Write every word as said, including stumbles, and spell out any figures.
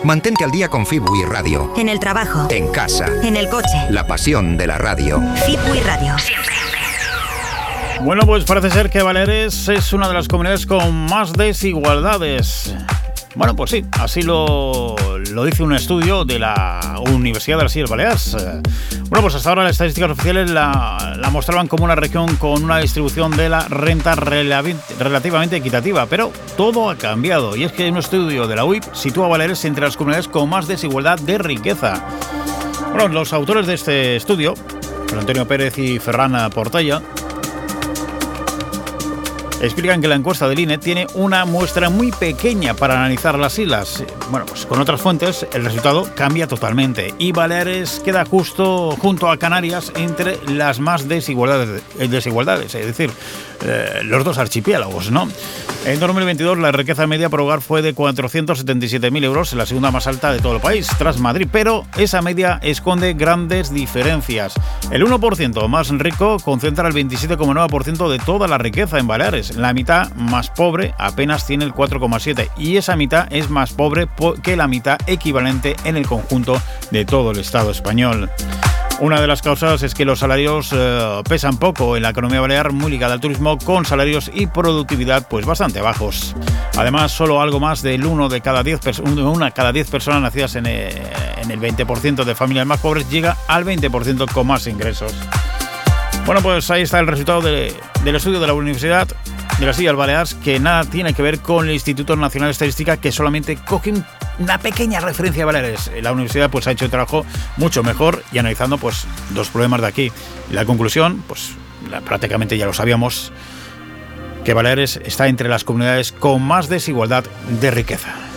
Mantente al día con FIBUI Radio. En el trabajo. En casa. En el coche. La pasión de la radio. FIBUI Radio. Bueno, pues parece ser que Baleares es una de las comunidades con más desigualdades. Bueno, pues sí, así lo, lo dice un estudio de la Universidad de las Illes Balears. Bueno, pues hasta ahora las estadísticas oficiales la, la mostraban como una región con una distribución de la renta relativamente equitativa, pero todo ha cambiado, y es que un estudio de la U I P sitúa a Baleares entre las comunidades con más desigualdad de riqueza. Bueno, los autores de este estudio, Antonio Pérez y Ferran Portella, explican que la encuesta del I N E tiene una muestra muy pequeña para analizar las islas. Bueno, pues con otras fuentes el resultado cambia totalmente y Baleares queda justo junto a Canarias entre las más desigualdades, desigualdades es decir, eh, los dos archipiélagos, ¿no? En dos mil veintidós la riqueza media por hogar fue de cuatrocientos setenta y siete mil euros, la segunda más alta de todo el país, tras Madrid, pero esa media esconde grandes diferencias. El uno por ciento más rico concentra el veintisiete coma nueve por ciento de toda la riqueza en Baleares. La mitad más pobre apenas tiene el cuatro coma siete por ciento y esa mitad es más pobre que la mitad equivalente en el conjunto de todo el Estado español. Una de las causas es que los salarios eh, pesan poco en la economía balear, muy ligada al turismo, con salarios y productividad pues bastante bajos. Además, solo algo más del uno de cada diez pers- una cada diez personas nacidas en el, en el veinte por ciento de familias más pobres llega al veinte por ciento con más ingresos. Bueno, pues ahí está el resultado de, del estudio de la Universidad de las Illes Balears, que nada tiene que ver con el Instituto Nacional de Estadística, que solamente coge una pequeña referencia a Baleares. La universidad pues ha hecho un trabajo mucho mejor y analizando pues dos problemas de aquí. La conclusión, pues la, prácticamente ya lo sabíamos, que Baleares está entre las comunidades con más desigualdad de riqueza.